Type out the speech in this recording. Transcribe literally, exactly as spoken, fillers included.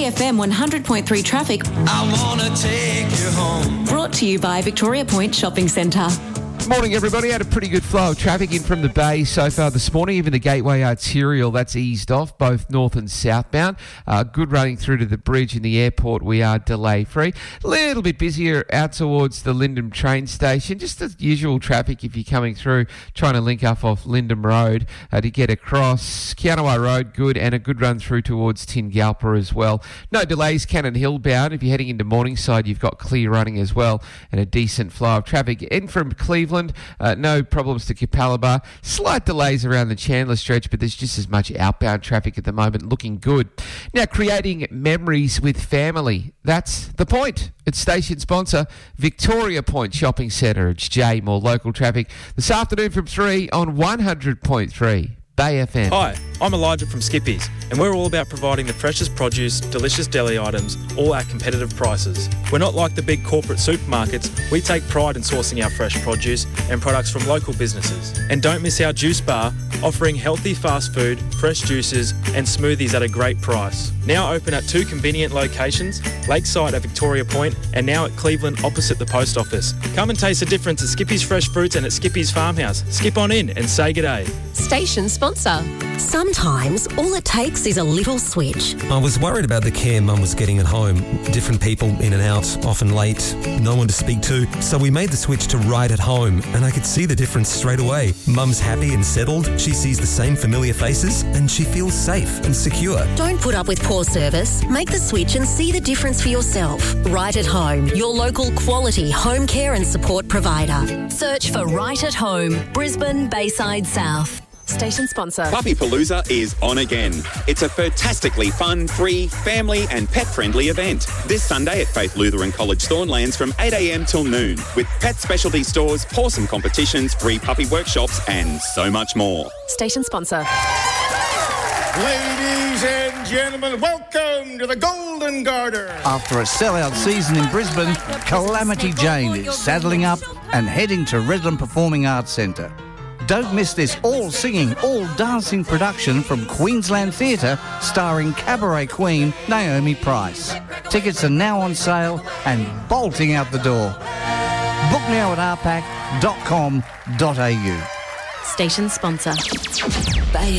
F M one hundred point three traffic. I wanna take you home. Brought to you by Victoria Point Shopping Centre. Morning, everybody. Had a pretty good flow of traffic in from the bay so far this morning. Even the Gateway Arterial, that's eased off, both north and southbound. Uh, good running through to the bridge in the airport. We are delay-free. A little bit busier out towards the Lyndon train station. Just the usual traffic if you're coming through, trying to link up off Lyndon Road uh, to get across. Kianawai Road, good, and a good run through towards Tingalpa as well. No delays, Cannon Hill bound. If you're heading into Morningside, you've got clear running as well and a decent flow of traffic. In from Cleveland, Uh, no problems to Capalaba. Slight delays around the Chandler stretch, but there's just as much outbound traffic at the moment, looking good. Now, creating memories with family. That's the point. It's station sponsor, Victoria Point Shopping Centre. It's Jay, more local traffic this afternoon from three on one hundred point three Bay F M. Hi, I'm Elijah from Skippies, and we're all about providing the freshest produce, delicious deli items, all at competitive prices. We're not like the big corporate supermarkets. We take pride in sourcing our fresh produce and products from local businesses. And don't miss our juice bar, offering healthy fast food, fresh juices and smoothies at a great price. Now open at two convenient locations, Lakeside at Victoria Point and now at Cleveland opposite the post office. Come and taste the difference at Skippies Fresh Fruits and at Skippies Farmhouse. Skip on in and say g'day. Station sponsor. Sometimes all it takes is a little switch. I was worried about the care Mum was getting at home. Different people in and out, often late, no one to speak to. So we made the switch to Right at Home and I could see the difference straight away. Mum's happy and settled, she sees the same familiar faces and she feels safe and secure. Don't put up with poor service. Make the switch and see the difference for yourself. Right at Home, your local quality home care and support provider. Search for Right at Home, Brisbane, Bayside South. Station sponsor. Puppy Palooza is on again. It's a fantastically fun, free, family and pet-friendly event. This Sunday at Faith Lutheran College Thornlands from eight a m till noon with pet specialty stores, awesome competitions, free puppy workshops and so much more. Station sponsor. Ladies and gentlemen, welcome to the Golden Garter. After a sellout season in Brisbane, Calamity Jane is saddling up and heading to Redland Performing Arts Centre. Don't miss this all-singing, all-dancing production from Queensland Theatre starring cabaret queen Naomi Price. Tickets are now on sale and bolting out the door. Book now at r pac dot com dot a u. Station sponsor.